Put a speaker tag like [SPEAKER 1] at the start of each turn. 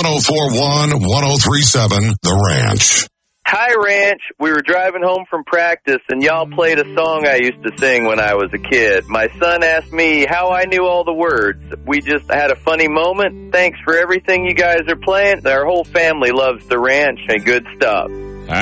[SPEAKER 1] 1041, 1037, The Ranch.
[SPEAKER 2] Hi, Ranch. We were driving home from practice, and y'all played a song I used to sing when I was a kid. My son asked me how I knew all the words. We just had a funny moment. Thanks for everything you guys are playing. Our whole family loves The Ranch and good stuff.